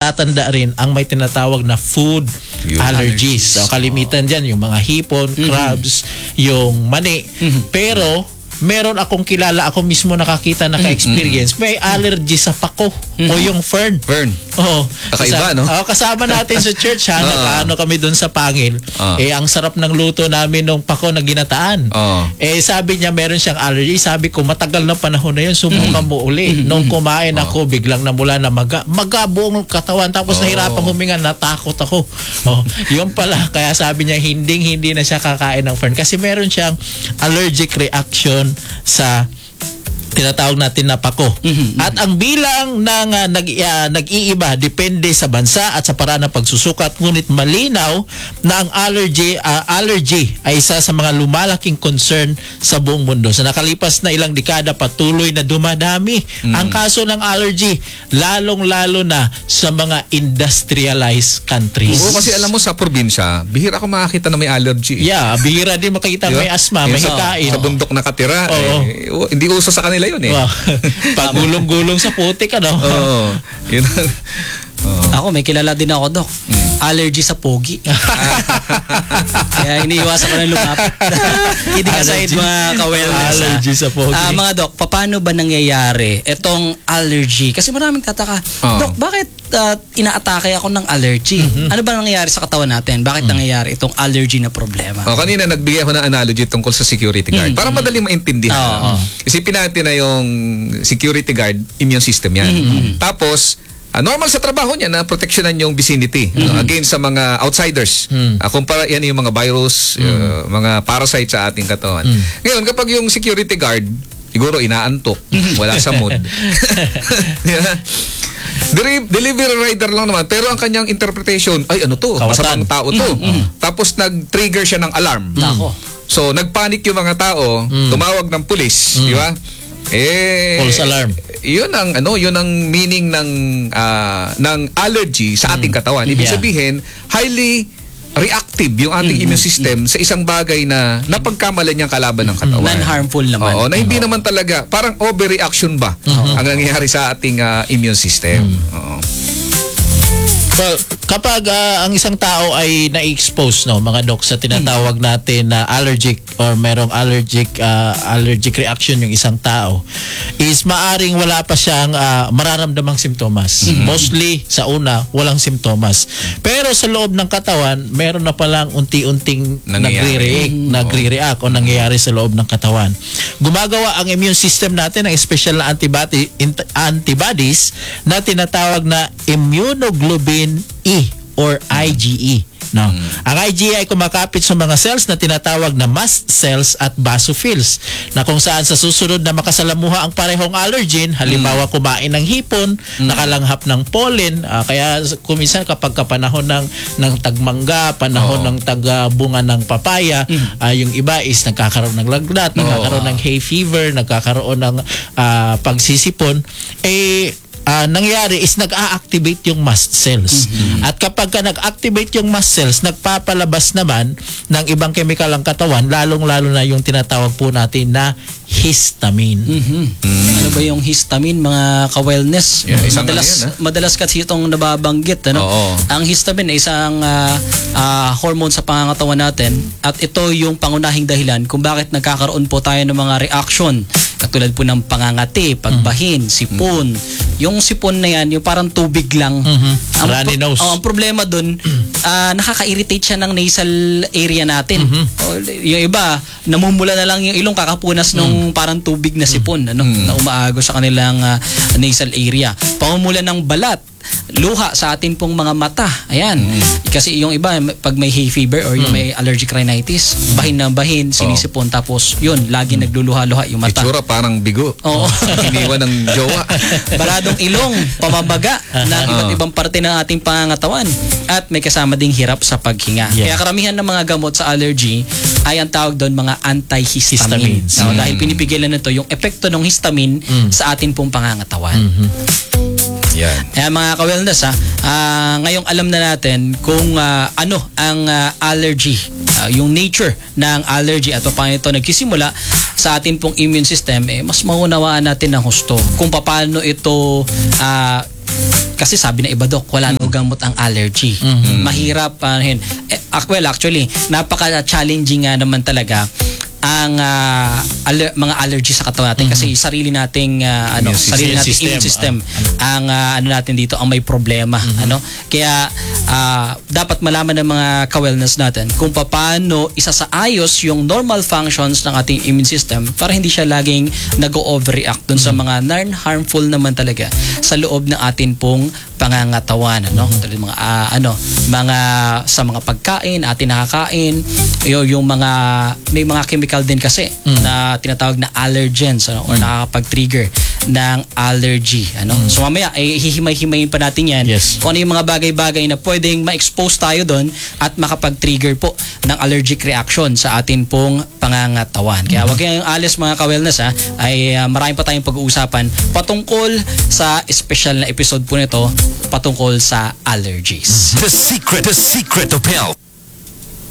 matatanda rin ang may tinatawag na food allergies. So, kalimitan dyan yung mga hipon, crabs, yung mani. Pero meron akong kilala, ako mismo nakakita, naka-experience, may allergy sa pako o yung fern. Oo. Kakaiba, no? Kasama natin sa church, ha? Nakaano kami dun sa Pangil. Ang sarap ng luto namin nung pako na ginataan. Sabi niya, meron siyang allergy. Sabi ko, matagal na panahon na yun, subukan mo uli. Nung kumain ako, biglang namula na maga buong katawan. Tapos nahirapang huminga, natakot ako. Yun pala. Kaya sabi niya, hindi na siya kakain ng fern. Kasi meron siyang allergic reaction sa tinatawag natin na pako. At ang bilang ng nag-iiba depende sa bansa at sa paraan ng pagsusukat, ngunit malinaw na ang allergy ay isa sa mga lumalaking concern sa buong mundo. Sa nakalipas na ilang dekada, patuloy na dumadami ang kaso ng allergy, lalong-lalo na sa mga industrialized countries. Oo, kasi alam mo sa probinsya, bihira ako makakita na may allergy. Yeah, bihira din makita may asma, may hikain. Sa bundok nakatira, hindi uso sa kanila yun eh. Wow. Pagulong-gulong sa putik, ano? Oo. Yun. Ako, may kilala din ako, Dok. Allergy sa pogi. Kaya iniiwasan ko na lumapit. Kidding aside, mga ka-wellness. Allergy sa pogi. Mga Dok, paano ba nangyayari itong allergy? Kasi maraming tataka, Dok, bakit inaatake ako ng allergy? Ano ba nangyayari sa katawan natin? Bakit nangyayari itong allergy na problema? Kanina nagbigay ako ng analogy tungkol sa security guard. Para madaling maintindihan. Isipin natin na yung security guard, immune system yan. Tapos, normal sa trabaho niya na proteksyonan yung vicinity against sa mga outsiders. Kumpara yan yung mga virus, mga parasite sa ating katawan. Ngayon, kapag yung security guard, siguro inaantok, wala sa mood. Delivery rider lang naman, pero ang kanyang interpretation, ay ano to, masamang tao to. Tapos nag-trigger siya ng alarm. So nagpanic yung mga tao, tumawag ng pulis, di ba? False alarm. Yun ang meaning ng allergy sa ating katawan. Ibig sabihin, highly reactive yung ating immune system sa isang bagay na napagkamalan niyang kalaban ng katawan. Non-harmful naman. Na hindi naman talaga, parang overreaction ba ang nangyayari sa ating immune system. Well, kapag ang isang tao ay na-expose, mga Dok, sa tinatawag natin na allergic or merong allergic reaction yung isang tao, is maaring wala pa siyang mararamdamang simptomas. Mostly sa una, walang simptomas. Pero sa loob ng katawan, meron na palang unti-unting nagre-react o nangyayari sa loob ng katawan. Gumagawa ang immune system natin ng special na antibodies na tinatawag na immunoglobulin E or IgE. Ang IgE ay kumakapit sa mga cells na tinatawag na mast cells at basophils, na kung saan sa susunod na makasalamuha ang parehong allergen, halimbawa kumain ng hipon, nakalanghap ng pollen, kaya kuminsan kapag panahon ng tagmangga, panahon ng tagbunga ng papaya, yung iba is nagkakaroon ng lagnat, nagkakaroon ng hay fever, nagkakaroon ng pagsisipon, nangyari is nag-a-activate yung mast cells. At kapag nag-activate yung mast cells, nagpapalabas naman ng ibang chemical ang katawan, lalong-lalo na yung tinatawag po natin na histamine. Ano ba yung histamine, mga ka-wellness? Madalas kasi itong nababanggit. Ang histamine ay isang hormone sa pangangatawan natin, at ito yung pangunahing dahilan kung bakit nagkakaroon po tayo ng mga reaction. Katulad po ng pangangati, pagbahin, sipon. Yung sipon na yan, yung parang tubig lang. Runny nose. Ang problema dun, nakaka-irritate siya ng nasal area natin. Yung iba, namumula na lang yung ilong kakapunas nung parang tubig na sipon na umaagos sa kanilang nasal area. Pamumula ng balat, luha sa atin pong mga mata. Ayan. Kasi yung iba, pag may hay fever or yung may allergic rhinitis, bahin na bahin, sinisipon, tapos yun, lagi nagluluha-luha yung mata. Itsura parang bigo. Iniwan ng jowa. Baradong ilong, pamabaga na iba't ibang parte ng ating pangangatawan, at may kasama ding hirap sa paghinga. Kaya karamihan ng mga gamot sa allergy ay ang tawag doon mga antihistamines. Dahil pinipigilan nito yung epekto ng histamine sa ating pong pangangatawan. Kaya mga ka-wellness, ngayong alam na natin kung ano ang allergy, yung nature ng allergy at paano ito nagsisimula sa atin pong immune system, mas maunawaan natin ng husto kung paano ito Kasi sabi na iba, Dok, wala nang gamot ang allergy. Mahirap. Well, actually, napaka-challenging nga naman talaga ang mga allergy sa katawan natin kasi sarili nating immune system ang natin dito ang may problema, kaya dapat malaman ng mga ka-wellness natin kung paano isasaayos yung normal functions ng ating immune system para hindi siya laging nag-overreact dun sa mga non-harmful naman talaga sa loob ng atin pong pangangatawan, mga sa mga pagkain atin nakakain, yung mga may mga chemical din kasi na tinatawag na allergens or nakakapag-trigger ng allergy, so mamaya hihimay-himayin pa natin yan kung ano yung mga bagay-bagay na pwedeng ma-expose tayo doon at makapag-trigger po ng allergic reaction sa atin pong pangangatawan. Kaya wag kayong alis mga ka-wellness, ay marami pa tayong pag-uusapan patungkol sa special na episode po nito patungkol sa allergies. The secret of health.